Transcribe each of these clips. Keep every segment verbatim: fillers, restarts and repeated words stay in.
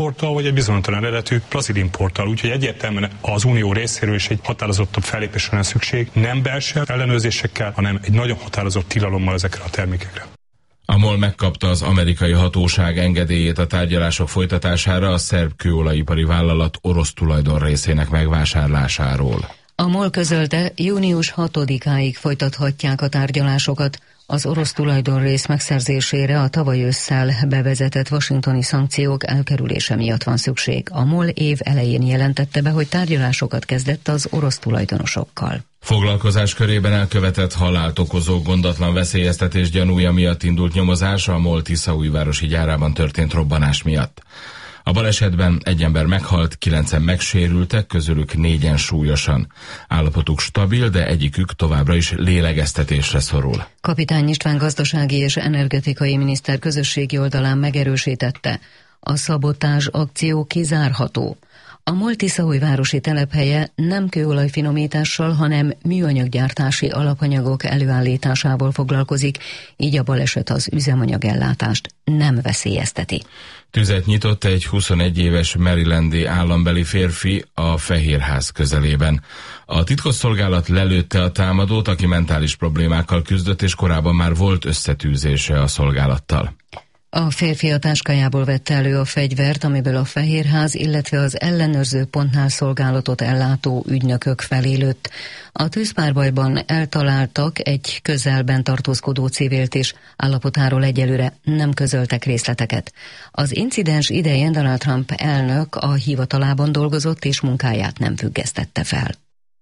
porttal, vagy egy bizonytalan eredetű plazidin porttal, úgyhogy egyértelműen az Unió részéről is egy határozottabb fellépésre lenne szükség, nem belső ellenőrzésekkel, hanem egy nagyon határozott tilalommal ezekre a termékekre. A MOL megkapta az amerikai hatóság engedélyét a tárgyalások folytatására a szerb kőolajipari vállalat orosz tulajdon részének megvásárlásáról. A MOL közölte, június hatodikáig folytathatják a tárgyalásokat. Az orosz tulajdonrész megszerzésére a tavaly ősszel bevezetett washingtoni szankciók elkerülése miatt van szükség. A MOL év elején jelentette be, hogy tárgyalásokat kezdett az orosz tulajdonosokkal. Foglalkozás körében elkövetett halált okozó gondatlan veszélyeztetés gyanúja miatt indult nyomozás a MOL Tiszaújvárosi gyárában történt robbanás miatt. A balesetben egy ember meghalt, kilencen megsérültek, közülük négyen súlyosan. Állapotuk stabil, de egyikük továbbra is lélegeztetésre szorul. Kapitány István gazdasági és energetikai miniszter közösségi oldalán megerősítette, a szabotázs akció kizárható. A MOL Tiszaújvárosi telephelye nem kőolajfinomítással, hanem műanyaggyártási alapanyagok előállításával foglalkozik, így a baleset az üzemanyagellátást nem veszélyezteti. Tüzet nyitott egy huszonegy éves marylandi állambeli férfi a Fehérház közelében. A titkosszolgálat lelőtte a támadót, aki mentális problémákkal küzdött, és korábban már volt összetűzése a szolgálattal. A férfi a táskájából vette elő a fegyvert, amiből a Fehérház, illetve az ellenőrző pontnál szolgálatot ellátó ügynökök felé lőtt. A tűzpárbajban eltaláltak egy közelben tartózkodó civilt is, állapotáról egyelőre nem közöltek részleteket. Az incidens idején Donald Trump elnök a hivatalában dolgozott és munkáját nem függesztette fel.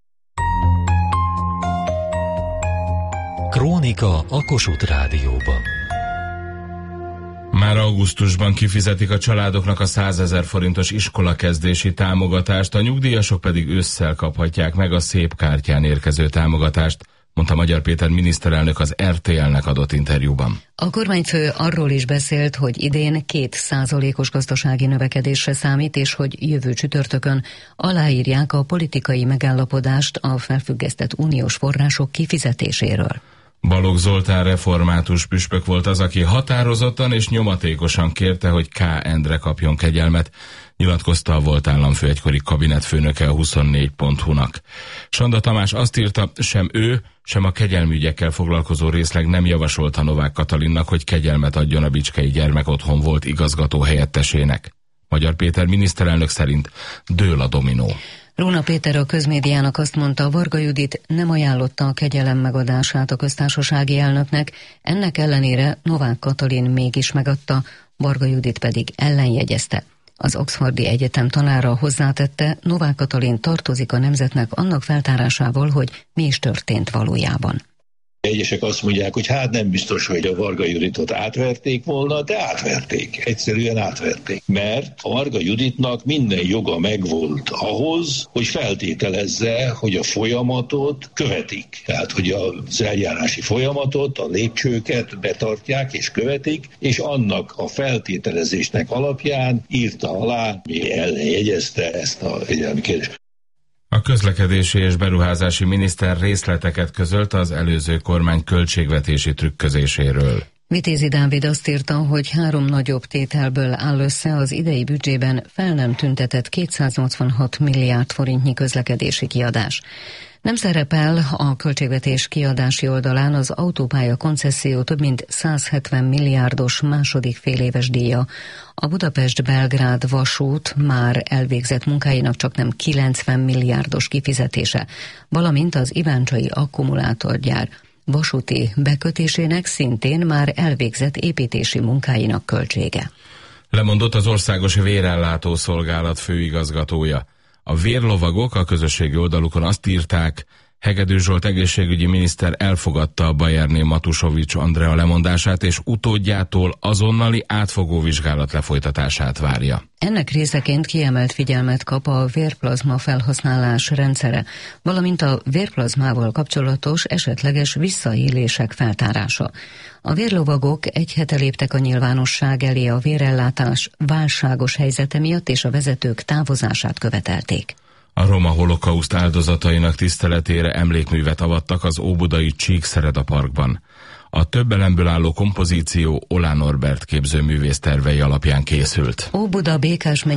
Krónika a Kossuth Rádióban. Már augusztusban kifizetik a családoknak a százezer forintos iskolakezdési támogatást, a nyugdíjasok pedig ősszel kaphatják meg a szép kártyán érkező támogatást, mondta Magyar Péter miniszterelnök az er té el-nek adott interjúban. A kormányfő arról is beszélt, hogy idén két százalékos gazdasági növekedésre számít, és hogy jövő csütörtökön aláírják a politikai megállapodást a felfüggesztett uniós források kifizetéséről. Balogh Zoltán református püspök volt az, aki határozottan és nyomatékosan kérte, hogy K. Endre kapjon kegyelmet, nyilatkozta a volt államfő egykori kabinetfőnöke a huszonnégy pont hu-nak. Sanda Tamás azt írta, sem ő, sem a kegyelmügyekkel foglalkozó részleg nem javasolta Novák Katalinnak, hogy kegyelmet adjon a Bicskei Gyermekotthon volt igazgató helyettesének. Magyar Péter miniszterelnök szerint dől a dominó. Róna Péter a közmédiának azt mondta, Varga Judit nem ajánlotta a kegyelem megadását a köztársasági elnöknek, ennek ellenére Novák Katalin mégis megadta, Varga Judit pedig ellenjegyezte. Az Oxfordi Egyetem tanára hozzátette, Novák Katalin tartozik a nemzetnek annak feltárásával, hogy mi is történt valójában. Egyesek azt mondják, hogy hát nem biztos, hogy a Varga Juditot átverték volna, de átverték. Egyszerűen átverték. Mert a Varga Juditnak minden joga megvolt ahhoz, hogy feltételezze, hogy a folyamatot követik. Tehát, hogy az eljárási folyamatot, a lépcsőket betartják és követik, és annak a feltételezésnek alapján írta alá, mi ellenjegyezte ezt a egyelmi kérdést. A közlekedési és beruházási miniszter részleteket közölt az előző kormány költségvetési trükközéséről. Vitézi Dávid azt írta, hogy három nagyobb tételből áll össze az idei büdzsében fel nem tüntetett kétszáznyolcvanhat milliárd forintnyi közlekedési kiadás. Nem szerepel a költségvetés kiadási oldalán az autópálya koncesszió több mint százhetven milliárdos második féléves díja. A Budapest-Belgrád vasút már elvégzett munkáinak csak nem kilencven milliárdos kifizetése, valamint az iváncsai akkumulátorgyár vasúti bekötésének szintén már elvégzett építési munkáinak költsége. Lemondott az Országos Vérellátó Szolgálat főigazgatója. A vérlovagok a közösségi oldalukon azt írták, Hegedű Zsolt egészségügyi miniszter elfogadta a Bayerné Matusovics Andrea lemondását, és utódjától azonnali átfogó vizsgálat lefolytatását várja. Ennek részeként kiemelt figyelmet kap a vérplazma felhasználás rendszere, valamint a vérplazmával kapcsolatos esetleges visszaélések feltárása. A vérlovagok egy hete léptek a nyilvánosság elé a vérellátás válságos helyzete miatt, és a vezetők távozását követelték. A roma holokauszt áldozatainak tiszteletére emlékművet avattak az óbudai Csíkszereda parkban. A több elemből álló kompozíció Olah Norbert képzőművész tervei alapján készült. Óbuda Békás